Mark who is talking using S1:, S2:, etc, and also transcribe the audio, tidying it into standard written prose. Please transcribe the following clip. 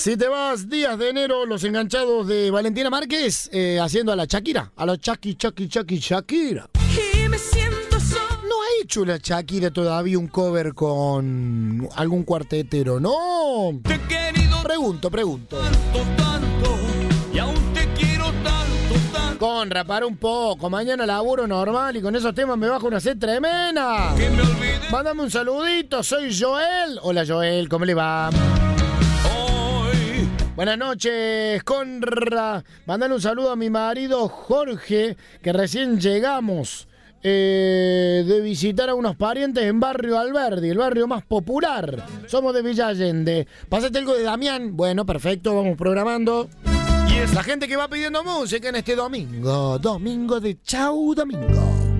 S1: Si te vas, días de enero, los enganchados de Valentina Márquez haciendo a la Shakira. A la Shakira.
S2: Y me siento sola.
S1: No ha hecho la Shakira todavía un cover con algún cuartetero, ¿no?
S2: Te he querido
S1: Pregunto.
S2: tanto, y aún te quiero tanto.
S1: Conra, para un poco. Mañana laburo normal y con esos temas me bajo una sed tremenda.
S2: Que me olvide
S1: Mándame un saludito, soy Joel. Hola Joel, ¿cómo le va?
S2: hoy.
S1: Buenas noches, Conra. Mándale un saludo a mi marido Jorge, que recién llegamos de visitar a unos parientes en Barrio Alberdi, el barrio más popular. Somos de Villa Allende. Pásate algo de Damián. Bueno, perfecto, vamos programando.
S2: Y es
S1: La gente que va pidiendo música en este domingo. Domingo de Chau Domingo.